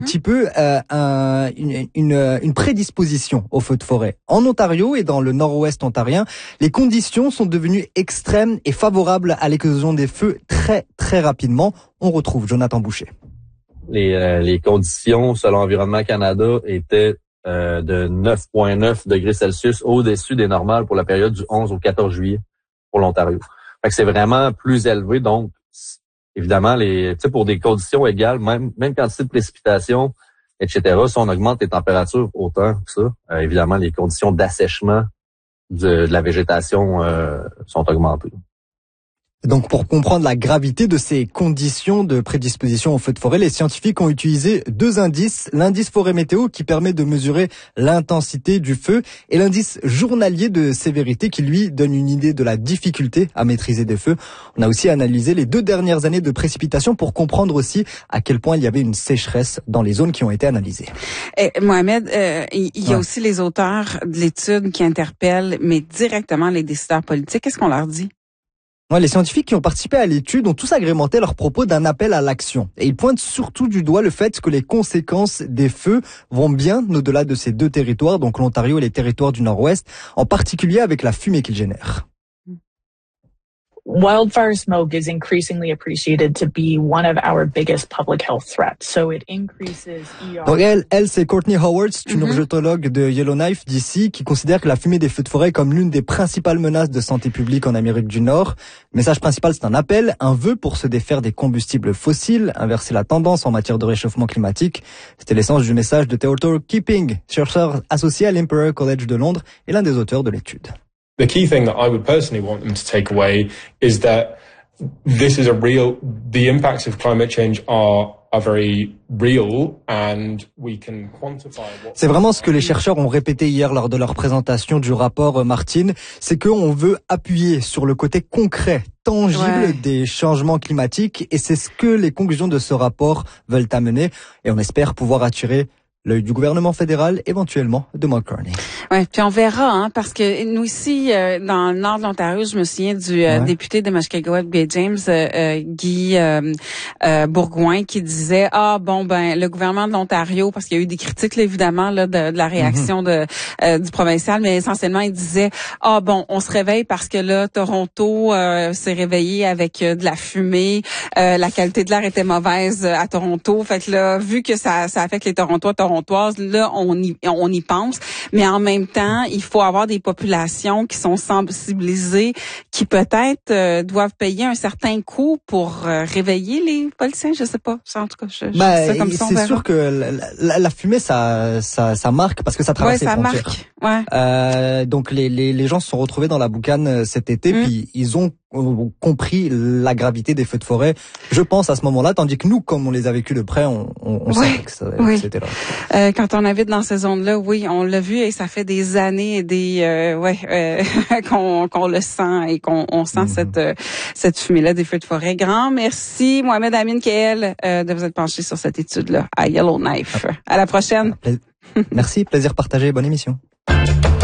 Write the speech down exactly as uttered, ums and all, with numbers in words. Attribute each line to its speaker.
Speaker 1: petit peu euh, un, une, une, une prédisposition aux feux de forêt. En Ontario et dans le nord-ouest ontarien, les conditions sont devenues extrêmes et favorables à l'éclosion des feux très très rapidement. On retrouve Jonathan Boucher.
Speaker 2: Les, euh, les conditions, selon Environnement Canada, étaient euh, de neuf virgule neuf degrés Celsius au-dessus des normales pour la période du onze au quatorze juillet pour l'Ontario. Fait que c'est vraiment plus élevé, donc évidemment, les, tu sais, pour des conditions égales, même, même quantité de précipitations, et cetera, si on augmente les températures autant que ça, euh, évidemment, les conditions d'assèchement de, de la végétation euh, sont augmentées.
Speaker 1: Donc, pour comprendre la gravité de ces conditions de prédisposition aux feux de forêt, les scientifiques ont utilisé deux indices. L'indice forêt météo qui permet de mesurer l'intensité du feu et l'indice journalier de sévérité qui, lui, donne une idée de la difficulté à maîtriser des feux. On a aussi analysé les deux dernières années de précipitation pour comprendre aussi à quel point il y avait une sécheresse dans les zones qui ont été analysées.
Speaker 3: Et Mohamed, euh, il y a ouais. aussi les auteurs de l'étude qui interpellent, mais directement les décideurs politiques. Qu'est-ce qu'on leur dit?
Speaker 1: Ouais, les scientifiques qui ont participé à l'étude ont tous agrémenté leurs propos d'un appel à l'action. Et ils pointent surtout du doigt le fait que les conséquences des feux vont bien au-delà de ces deux territoires, donc l'Ontario et les territoires du Nord-Ouest, en particulier avec la fumée qu'ils génèrent.
Speaker 4: Wildfire smoke is increasingly appreciated to be one of our biggest public health threats. So it increases E R.
Speaker 1: Donc elle, elle c'est Courtney Howard, c'est une mm-hmm. urgentologue de Yellowknife d'ici, qui considère que la fumée des feux de forêt comme l'une des principales menaces de santé publique en Amérique du Nord. Le message principal, c'est un appel, un vœu pour se défaire des combustibles fossiles, inverser la tendance en matière de réchauffement climatique. C'était l'essence du message de Theodore Keeping, chercheur associé à l'Imperial College de Londres et l'un des auteurs de l'étude.
Speaker 5: The key thing that I would personally want them to take away is that this is a real, the impacts of climate change are are very real and we can quantify what.
Speaker 1: C'est vraiment ce que les chercheurs ont répété hier lors de leur présentation du rapport, Martine, c'est qu'on veut appuyer sur le côté concret, tangible ouais. des changements climatiques, et c'est ce que les conclusions de ce rapport veulent amener, et on espère pouvoir attirer l'œil du gouvernement fédéral, éventuellement de Mark Carney.
Speaker 3: Ouais, puis on verra, hein, parce que nous ici, euh, dans le nord de l'Ontario, je me souviens du euh, ouais. député de Mushkegowuk Bay James, euh, Guy euh, euh, Bourgouin, qui disait ah bon ben le gouvernement de l'Ontario, parce qu'il y a eu des critiques là, évidemment là de, de la réaction mm-hmm. de euh, du provincial, mais essentiellement il disait ah bon on se réveille parce que là Toronto euh, s'est réveillé avec euh, de la fumée, euh, la qualité de l'air était mauvaise à Toronto, fait que là vu que ça ça affecte les Torontois, Torontoises, là on y on y pense, mais en même temps, il faut avoir des populations qui sont sensibilisées, qui peut-être euh, doivent payer un certain coût pour euh, réveiller les politiciens, je sais pas. En tout cas, je, je
Speaker 1: bah,
Speaker 3: dis ça comme ça,
Speaker 1: c'est sûr que la, la, la fumée, ça, ça, ça marque parce que ça traverse
Speaker 3: ouais,
Speaker 1: les
Speaker 3: ça
Speaker 1: frontières.
Speaker 3: Marque. Ouais.
Speaker 1: Euh, donc les, les, les gens se sont retrouvés dans la boucane cet été, mmh. puis ils ont compris la gravité des feux de forêt, je pense, à ce moment-là, tandis que nous, comme on les a vécus de près, on, on, on
Speaker 3: oui,
Speaker 1: savait que, ça,
Speaker 3: oui.
Speaker 1: que c'était là.
Speaker 3: Euh, quand on habite dans ces zones-là, oui, on l'a vu et ça fait des années et des euh, ouais euh, qu'on qu'on le sent et qu'on on sent mm-hmm. cette euh, cette fumée-là des feux de forêt. Grand merci, Mohamed Amin Keel, euh, de vous être penché sur cette étude-là à Yellowknife. À la prochaine.
Speaker 1: Merci, plaisir partagé, bonne émission.